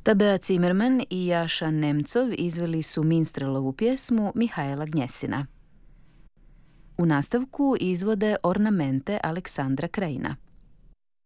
Tabea Zimmerman i Jaša Nemcov izveli su Minstrelovu pjesmu Mihajla Gnjesina. U nastavku izvode Ornamente Aleksandra Krajina.